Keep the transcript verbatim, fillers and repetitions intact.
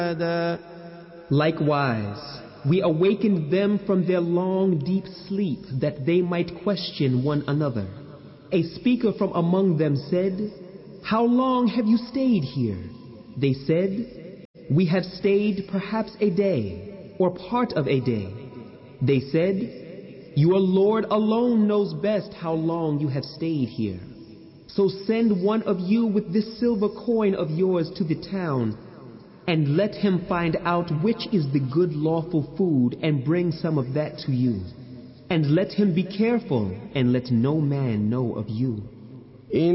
Likewise, we awakened them from their long deep sleep that they might question one another. A speaker from among them said, "How long have you stayed here?" They said, "We have stayed perhaps a day, or part of a day." They said, "Your Lord alone knows best how long you have stayed here. So send one of you with this silver coin of yours to the town, and let him find out which is the good lawful food and bring some of that to you. And let him be careful, and let no man know of you."